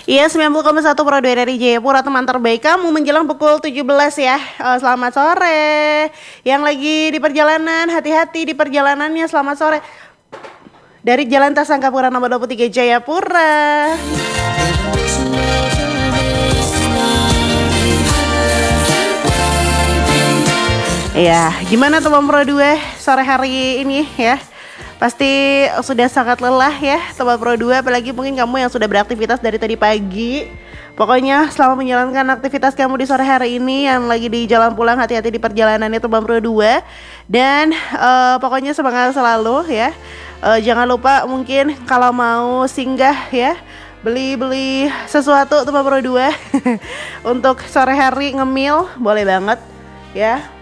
Iya, 90,1 Pro 2 dari Jayapura, teman terbaik kamu menjelang pukul 17 ya. Selamat sore. Yang lagi di perjalanan, hati-hati di perjalanannya. Selamat sore. Dari Jalan Tasangkapura nomor 23 Jayapura. Iya, gimana teman Pro 2 sore hari ini ya? Pasti sudah sangat lelah ya teman Pro 2, apalagi mungkin kamu yang sudah beraktivitas dari tadi pagi. Pokoknya selama menjalankan aktivitas kamu di sore hari ini, yang lagi di jalan pulang, hati-hati di perjalanannya teman Pro 2. Dan pokoknya semangat selalu ya. Jangan lupa mungkin kalau mau singgah ya, beli sesuatu teman Pro 2 untuk sore hari ngemil boleh banget ya.